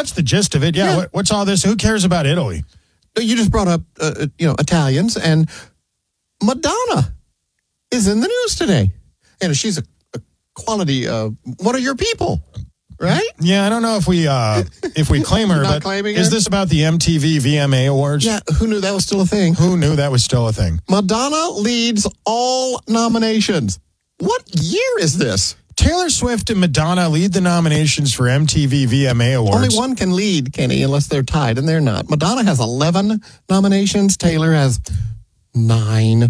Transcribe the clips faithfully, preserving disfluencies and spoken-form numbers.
that's the gist of it. Yeah. Yeah. What, what's all this? Who cares about Italy? You just brought up, uh, you know, Italians, and Madonna is in the news today. And she's a, a quality, uh, one of your people, right? Yeah, I don't know if we uh, if we claim her, Not but claiming is her? this about the M T V V M A Awards? Yeah, who knew that was still a thing? Who knew that was still a thing? Madonna leads all nominations. What year is this? Taylor Swift and Madonna lead the nominations for M T V V M A Awards. Only one can lead, Kenny, unless they're tied, and they're not. Madonna has eleven nominations. Taylor has nine.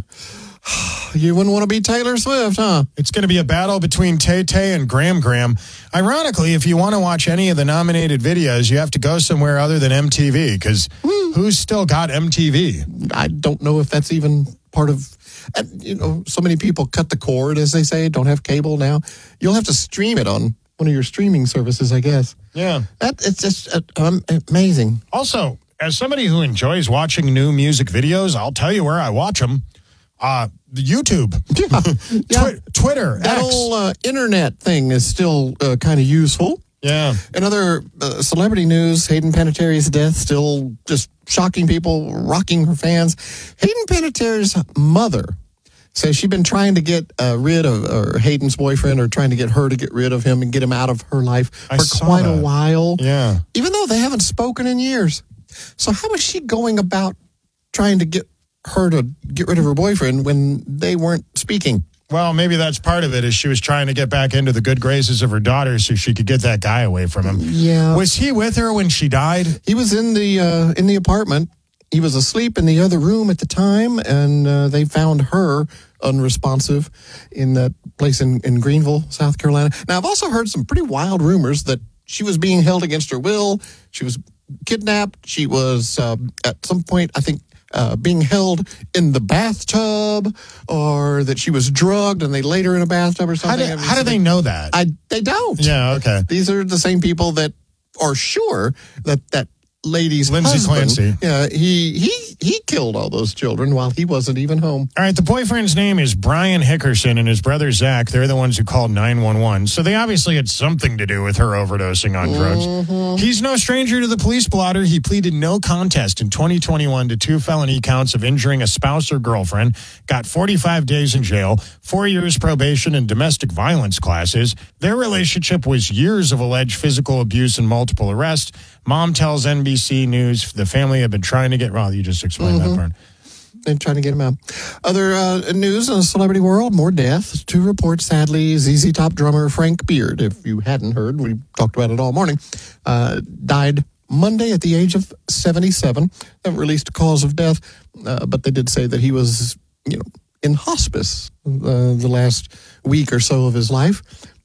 You wouldn't want to be Taylor Swift, huh? It's going to be a battle between Tay Tay and Graham Graham. Ironically, if you want to watch any of the nominated videos, you have to go somewhere other than M T V, because who's still got M T V? I don't know if that's even part of... And, you know, so many people cut the cord, as they say, don't have cable now. You'll have to stream it on one of your streaming services, I guess. Yeah. That It's just uh, um, amazing. Also, as somebody who enjoys watching new music videos, I'll tell you where I watch them. Uh, YouTube, Yeah. yeah. Twi- Twitter, That X. whole uh, internet thing is still uh, kind of useful. Yeah. In other uh, celebrity news, Hayden Panettiere's death still just shocking people, rocking her fans. Hayden Panettiere's mother says she'd been trying to get uh, rid of or Hayden's boyfriend, or trying to get her to get rid of him and get him out of her life I for saw quite that. a while. Yeah. Even though they haven't spoken in years. So how is she going about trying to get her to get rid of her boyfriend when they weren't speaking? Well, maybe that's part of it, is she was trying to get back into the good graces of her daughter so she could get that guy away from him. Yeah. Was he with her when she died? He was in the uh, in the apartment. He was asleep in the other room at the time, and uh, they found her unresponsive in that place in, in Greenville, South Carolina. Now, I've also heard some pretty wild rumors that she was being held against her will. She was kidnapped. She was, uh, at some point, I think, uh, being held in the bathtub, or that she was drugged and they laid her in a bathtub or How something. do, how do they know that? I, they don't. yeah, okay. These are the same people that are sure that that lady's Lindsay husband, Clancy. Yeah, he he he killed all those children while he wasn't even home. All right, the boyfriend's name is Brian Hickerson, and his brother Zach, they're the ones who called nine one one. So they obviously had something to do with her overdosing on drugs. Mm-hmm. He's no stranger to the police blotter. He pleaded no contest in twenty twenty-one to two felony counts of injuring a spouse or girlfriend, got forty-five days in jail, four years probation, and domestic violence classes. Their relationship was years of alleged physical abuse and multiple arrests. Mom tells N B C News the family had been trying to get... Well, you just explained Mm-hmm. that part. They're trying to get him out. Other uh, news in the celebrity world, more deaths. Two reports, sadly. Z Z Top drummer Frank Beard, if you hadn't heard, we talked about it all morning, uh, died Monday at the age of seventy-seven. Haven't released a cause of death, uh, but they did say that he was, you know, in hospice uh, the last week or so of his life.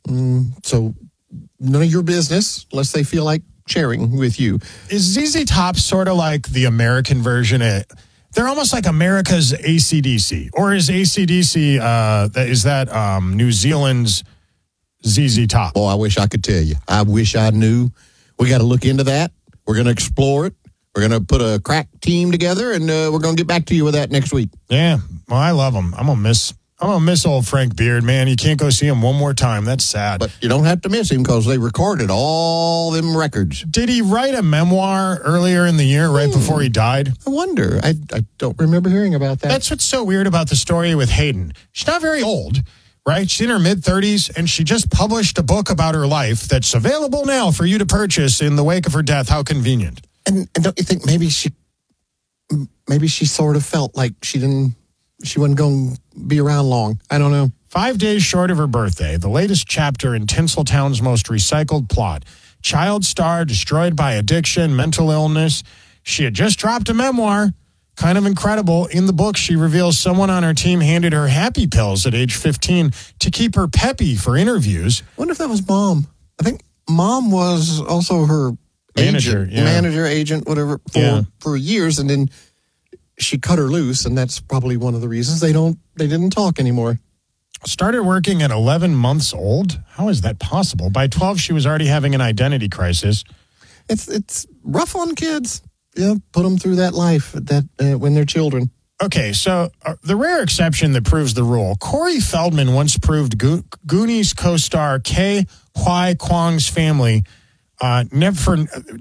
Mm, so none of your business unless they feel like sharing with you. Is Z Z Top sort of like the American version of... They're almost like America's A C D C. Or is A C D C, uh, is that um, New Zealand's Z Z Top? Boy, I wish I could tell you. I wish I knew. We got to look into that. We're going to explore it. We're going to put a crack team together, and uh, we're going to get back to you with that next week. Yeah. Well, I love him. I'm going to miss... I'm going to miss old Frank Beard, man. You can't go see him one more time. That's sad. But you don't have to miss him because they recorded all them records. Did he write a memoir earlier in the year, right before he died? I wonder. I, I don't remember hearing about that. That's what's so weird about the story with Hayden. She's not very old, right? She's in her mid-thirties, and she just published a book about her life that's available now for you to purchase in the wake of her death. How convenient. and, and don't you think maybe she, maybe she sort of felt like she didn't, she wasn't going to be around long. I don't know. Five days short of her birthday, the latest chapter in Tinseltown's most recycled plot. Child star destroyed by addiction, mental illness. She had just dropped a memoir. Kind of incredible. In the book, she reveals someone on her team handed her happy pills at age fifteen to keep her peppy for interviews. I wonder if that was Mom. I think Mom was also her Manager, agent, yeah. manager, agent, whatever, for, Yeah. for years, and then she cut her loose, and that's probably one of the reasons they don't they didn't talk anymore. Started working at eleven months old? How is that possible? By twelve, she was already having an identity crisis. It's it's rough on kids. Yeah, put them through that life that uh, when they're children. Okay, so uh, the rare exception that proves the rule. Corey Feldman once proved Go- Goonies co-star Kei Huy Kwang's family uh, never